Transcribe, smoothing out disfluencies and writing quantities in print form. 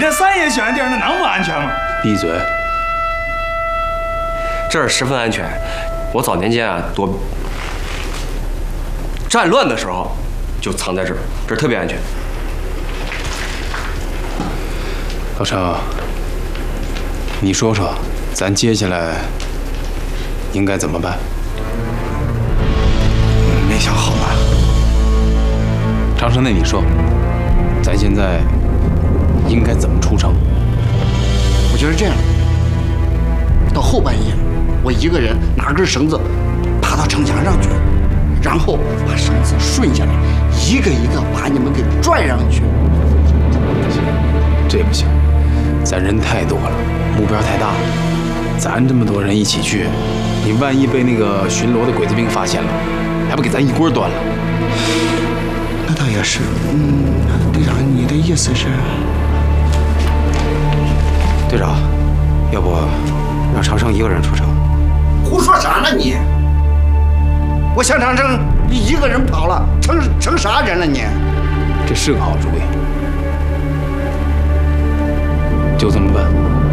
这山野选的地儿，那能不安全吗？ 闭嘴！ 这儿十分安全。我早年间啊，躲战乱的时候就藏在这儿，这儿特别安全。 老程，你说说，咱接下来应该怎么办？ 没想好吧？ 长生，那你说，咱现在应该怎么出城？ 我觉得这样，到后半夜，我一个人拿根绳子爬到城墙上去，然后把绳子顺下来，一个一个把你们给拽上去。 不行，这不行，咱人太多了，目标太大了，咱这么多人一起去，你万一被那个巡逻的鬼子兵发现了，还不给咱一锅端了？ 那倒也是，队长，你的意思是？ 队长，要不让长生一个人出城？ 胡说啥呢你？我向长生一个人跑了，成啥人了你？ 这是个好主意，就这么办。